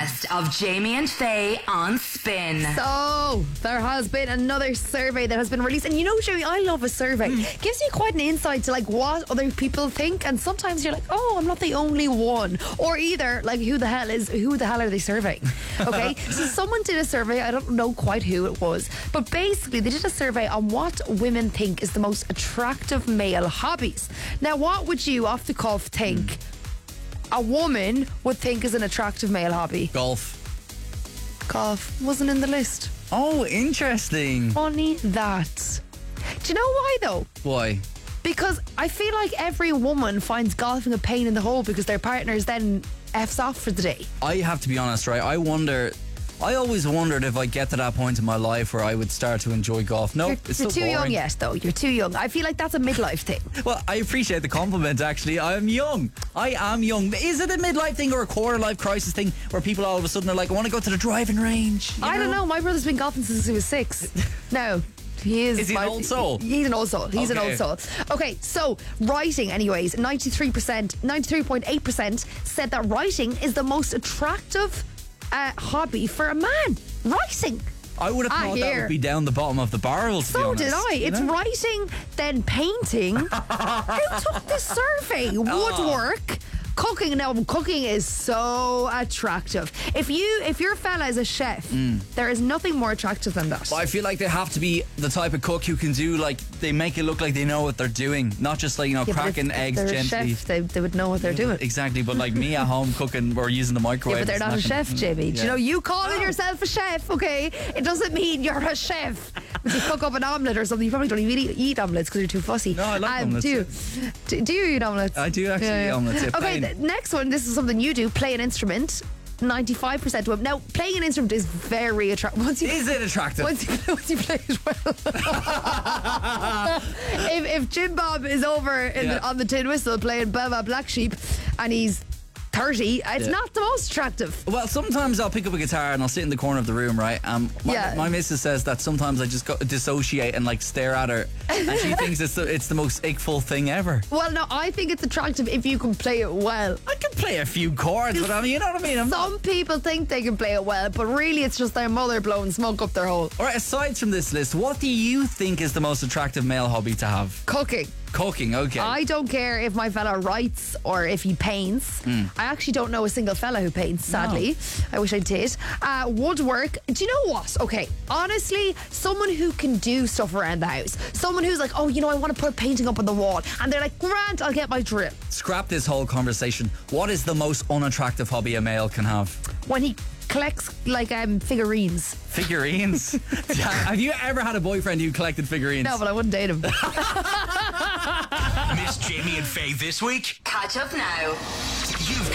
best of Jamie and Faye on Spin. So, there has been another survey that has been released. And you know, Jamie, I love a survey. Gives you quite an insight to like what other people think. And sometimes you're like, oh, I'm not the only one. Or either, like, who the hell are they surveying? Okay, so someone did a survey. I don't know quite who it was. But basically, they did a survey on what women think is the most attractive male hobbies. Now, what would you, off the cuff, think a woman would think is an attractive male hobby? Golf. Golf wasn't in the list. Oh, interesting. Funny that. Do you know why though? Why? Because I feel like every woman finds golfing a pain in the hole because their partners then F's off for the day. I have to be honest, right? I always wondered if I get to that point in my life where I would start to enjoy golf. No, it's You're so too young boring. yet, though. You're too young. I feel like that's a midlife thing. Well, I appreciate the compliment, actually. I am young. Is it a midlife thing or a quarter life crisis thing where people all of a sudden are like, I want to go to the driving range? I don't know. My brother's been golfing since he was 6. No. He is. Is he an old soul? He's an old soul. He's an Okay. old soul. Okay, so writing, anyways, 93.8% said that writing is the most attractive hobby for a man. Writing. I would have thought that would be down the bottom of the barrel, to be So honest. did I. It's writing, then painting. Who took this survey? Woodwork. Cooking. Now, cooking is so attractive. If your fella is a chef, there is nothing more attractive than that. Well, I feel like they have to be the type of cook who can do, like, they make it look like they know what they're doing, not just like, Yeah, but cracking if eggs they're gently. a chef, they would know what they're doing. Exactly, but like me at home cooking or using the microwave. Yeah, but they're not a it's chef, gonna- Jamie. Do Yeah. you know, you calling yourself a chef, okay? It doesn't mean you're a chef. If you cook up an omelette or something, you probably don't even eat omelettes because you're too fussy. No, I like omelettes, Do you eat omelettes? I do actually eat omelettes, yeah, Okay, plain. the next one, this is something you do, play an instrument. 95% of them. Now, playing an instrument is very attractive. Is it attractive? Once you play it well. if Jim Bob is over on the tin whistle playing Belva Black Sheep and he's 30, it's not the most attractive. Well, sometimes I'll pick up a guitar and I'll sit in the corner of the room, right? My missus says that sometimes I just dissociate and like stare at her, and she thinks it's the most ickful thing ever. Well, no, I think it's attractive if you can play it well. I can play a few chords, but I mean, you know what I mean? Some people think they can play it well, but really it's just their mother blowing smoke up their hole. All right, aside from this list, what do you think is the most attractive male hobby to have? Cooking. Cooking, okay. I don't care if my fella writes or if he paints. I actually don't know a single fella who paints, sadly. I wish I did. Woodwork. Do you know what? Okay, honestly, someone who can do stuff around the house. Someone who's like, oh, you know, I want to put a painting up on the wall. And they're like, Grant, I'll get my drill. Scrap this whole conversation. What is the most unattractive hobby a male can have? When he collects, like, figurines. Figurines? Have you ever had a boyfriend who collected figurines? No, but I wouldn't date him. Miss Jamie and Faye this week? Catch up now. You've